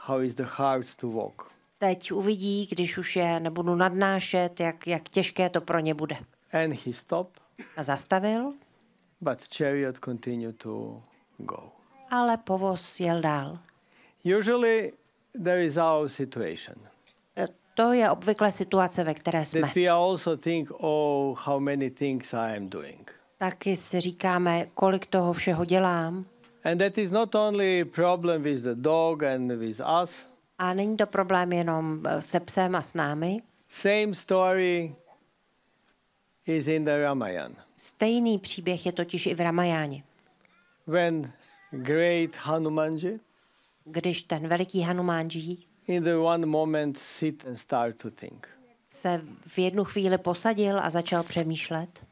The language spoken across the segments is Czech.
how is the hard to walk. Teď uvidí, když už je nebudu nadnášet, jak těžké to pro ně bude. And he stopped, A zastavil, but chariot continued to go. ale povoz jel dál. Usually there is our situation. To je obvykle situace, ve které jsme. That we also think, oh, how many things I am doing. Taky si říkáme, kolik toho všeho dělám. And that is not only a problem with the dog and with us. A není to problém jenom se psem a s námi. Same story is in the Ramayana. Stejný příběh je totiž i v Ramajáně. When great Hanumanji Když ten veliký Hanumánji in the one moment sit and start to think. se v jednu chvíli posadil a začal přemýšlet.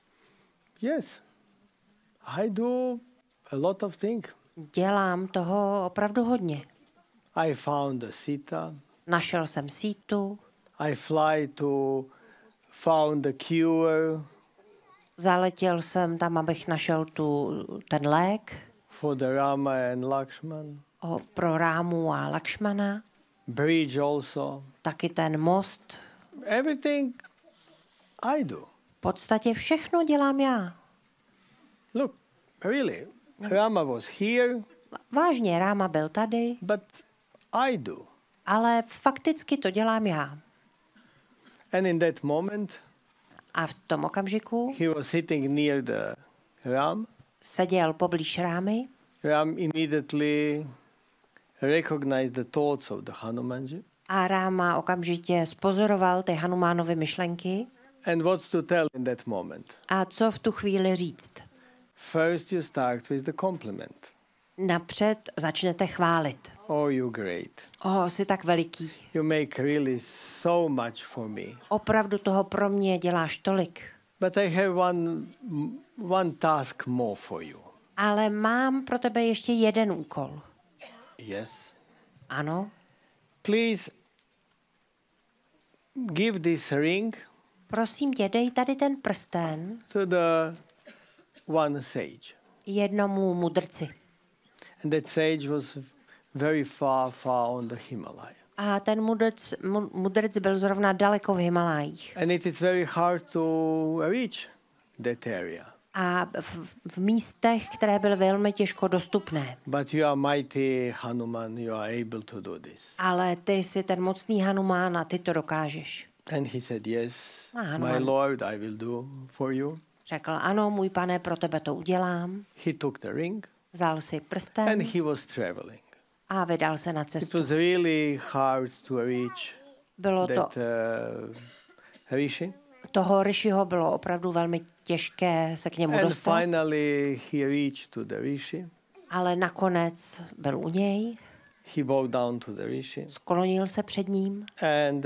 Yes, I do a lot of things. Dělám toho opravdu hodně. I found a Sita. Našel jsem sítu, I fly to found the cure zaletěl jsem tam, abych našel ten lék for the Rama and Lakshman. pro Rámu a Lakšmana, Bridge also. taky ten most. Everything I do. V podstatě všechno dělám já. Look, really, Rama was here, Vážně, Ráma byl tady, but I do. ale fakticky to dělám já. And in that moment, A v tom okamžiku he was sitting near the Ram. seděl poblíž Rámy Ram immediately recognized the thoughts of the Hanumanji. a Ráma okamžitě spozoroval ty Hanumánovy myšlenky. And what's to tell in that moment? A co v tu chvíli říct? First you start with the compliment. Napřed začnete chválit. Oh, you great. Jsi tak veliký. You make really so much for me. Opravdu toho pro mě děláš tolik. But I have one task more for you. Ale mám pro tebe ještě jeden úkol. Yes. Ano. Please give this ring Prosím tě, dej tady ten prsten to the one sage. jednomu mudrci. And that sage was very far on the Himalaya. A ten mudrc byl zrovna daleko v Himalájích. And it is very hard to reach that area. A v místech, které byly velmi těžko dostupné. But you are mighty Hanuman, you are able to do this. Ale ty jsi ten mocný Hanumán a ty to dokážeš. And he said, yes, Hanuman my lord, I will do for you. řekl, ano, můj pane, pro tebe to udělám. He took the ring Vzal si and prsten he was traveling. a vydal se na It cestu. was really hard to reach Bylo to, that rishi. toho Rishiho bylo opravdu velmi těžké se k němu And dostat, finally he reached to the rishi. ale nakonec byl u něj, He bowed down to the rishi sklonil se před ním and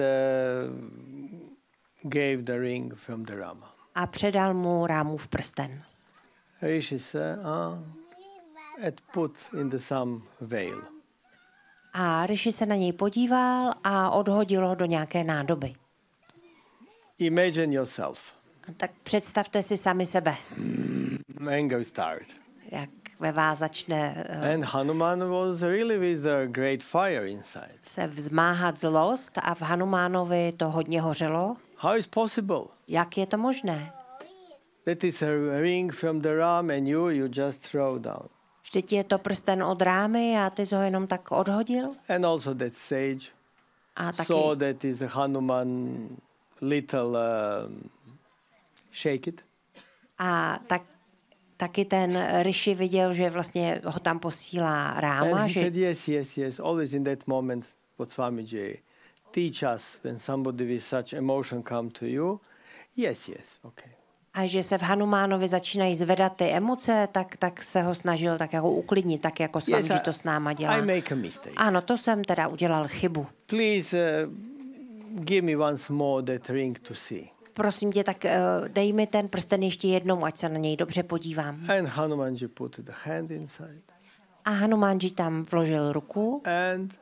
gave the ring from the Rama. a předal mu Rámův prsten. Rishi said, and put in the some veil. A Rishi se na něj podíval a odhodil ho do nějaké nádoby. Imagine yourself. A tak představte si sami sebe, Anger start. jak ve vás začne And Hanuman was really with the great fire inside. se vzmáhat zlost a v Hanumánovi to hodně hořelo. How is possible? Jak je to možné? That is a ring from the Ram and you just throw down. Vždyť je to prsten od Rámy a ty jsi ho jenom tak odhodil? And also that sage A taky, saw that is Hanuman little shake it. a taky ten Rishi viděl, že vlastně ho tam posílá Ráma, And he že said, yes. Always in that moment, what Swamiji teach us when somebody with such emotion come to you. Yes, okay. a že se v Hanumánovi začínají zvedat ty emoce, tak se ho snažil tak jako uklidnit, tak jako Yes, Swamiji to s náma dělá. I make a mistake. Ano, to jsem teda udělal chybu. Please give me once more that ring to see. Prosím tě, tak dej mi ten prsten ještě jednou, ať se na něj dobře podívám. And Hanumanji put the hand inside. A Hanumanji tam vložil ruku And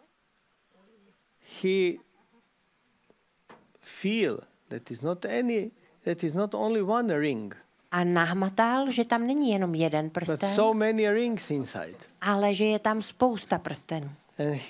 he feel that is not only one ring, a nahmatal, že tam není jenom jeden but prsten, so many rings inside. ale že je tam spousta prstenů. And